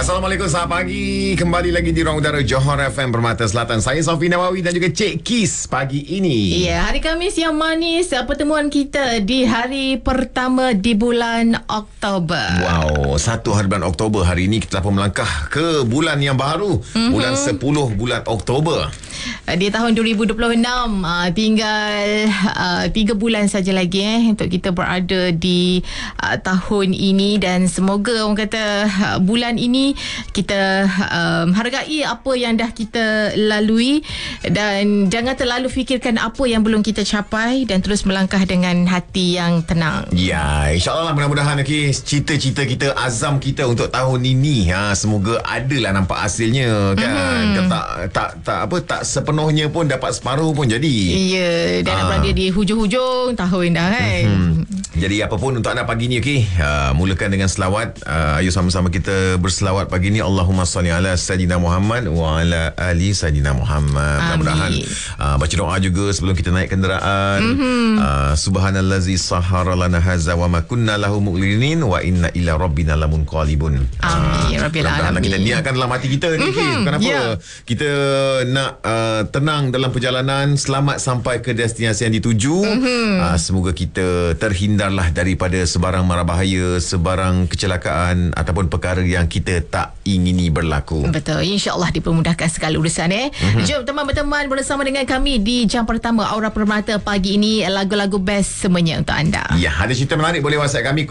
Assalamualaikum, selamat pagi. Kembali lagi di Ruang Udara Johor FM Permata Selatan. Saya Sofi Nawawi dan juga Cik Kis pagi ini. Ya, hari Khamis yang manis, pertemuan kita di hari pertama di bulan Oktober. Wow, 1 hari bulan Oktober. Hari ini kita pun melangkah ke bulan yang baru, bulan 10 bulan Oktober. Di tahun 2026, tinggal 3 bulan saja lagi untuk kita berada di tahun ini, dan semoga orang kata bulan ini kita hargai apa yang dah kita lalui dan jangan terlalu fikirkan apa yang belum kita capai dan terus melangkah dengan hati yang tenang. Ya, insyaAllah mudah-mudahan cita-cita kita, azam kita untuk tahun ini semoga adalah nampak hasilnya kan. Tak sepenuhnya pun dapat separuh pun jadi. Ya, dan berada di hujung-hujung tahun dah kan. Jadi apa pun untuk anda pagi ni, mulakan dengan selawat. Ayo sama-sama kita berselawat pagi ni. Allahumma salli ala Sayyidina Muhammad wa ala ali Sayyidina Muhammad. Mudah-mudahan baca doa juga sebelum kita naik kenderaan. Subhanallazi sahhara lana hadza wa ma kunna lahu muqrinin wa inna ila rabbina lamunqalibun. Amin rabbil alamin. Kita niatkan dalam hati kita ni, kenapa? Kita nak tenang dalam perjalanan, selamat sampai ke destinasi yang dituju. Semoga kita terhindarlah daripada sebarang mara bahaya, sebarang kecelakaan ataupun perkara yang kita tak ingini berlaku. Betul, insya-Allah dipermudahkan segala urusan. Jom teman-teman bersama dengan kami di jam pertama Aura Permata pagi ini, lagu-lagu best semuanya untuk anda. Ya, ada cerita menarik boleh WhatsApp kami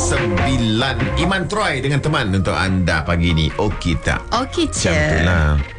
0129301019. Iman Troy dengan teman untuk anda pagi ini. Okey tak? Okey, Macam itulah.